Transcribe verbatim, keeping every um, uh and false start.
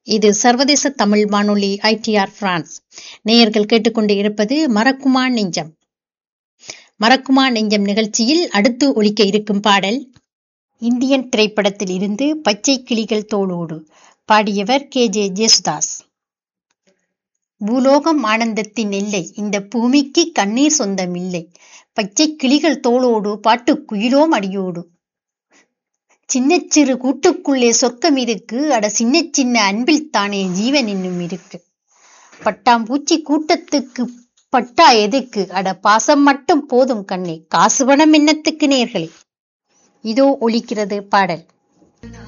இது சர்வதேச தமிழ் வானொலி ஐ டி ஆர் பிரான்ஸ். நேயர்கள் கேட்டுக்கொண்டு இருப்பது மறக்குமா நெஞ்சம். மறக்குமா நெஞ்சம் நிகழ்ச்சியில் அடுத்து ஒலிக்க இருக்கும் பாடல் இந்தியன் திரைப்படத்தில் இருந்து பச்சை கிளிகள் தோளோடு. பாடியவர் கே ஜே ஜேசுதாஸ். பூலோகம் ஆனந்தத்தின் எல்லை, இந்த பூமிக்கு கண்ணீர் சொந்தமில்லை. பச்சை கிளிகள் தோளோடு பாட்டுக் குயிலோம் அடியோடு. சின்னச் சிறு கூட்டுக்குள்ளே சொர்க்கம் இருக்கு, அட சின்ன சின்ன அன்பில் தானே ஜீவன் இன்னும் இருக்கு. பட்டாம்பூச்சி கூட்டத்துக்கு பட்டா எதுக்கு, அட பாசம் மட்டும் போதும் கண்ணே, காசு பணம் என்னத்துக்கு நேர்களே. இதோ ஒலிக்கிறது பாடல்.